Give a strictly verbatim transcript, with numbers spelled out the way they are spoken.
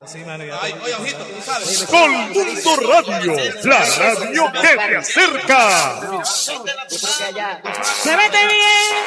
Sí, mano, ya Ay, oye, ojito, tú sabes. Colmundo Radio, la radio que te acerca. ¡Se vete bien!